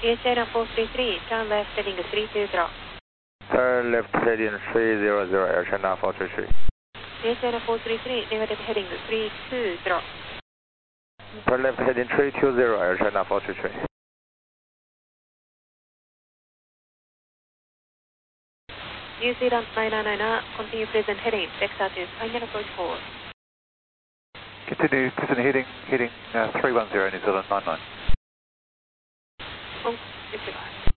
New Zealand 433, turn left heading 320. Turn left heading 300, Air China 433. New Zealand 433, negative heading 320. Turn left heading 320, Air China 433. New Zealand 999, continue present heading, Vector to final approach 4. Continue present heading 310, New Zealand 99. Oh, it's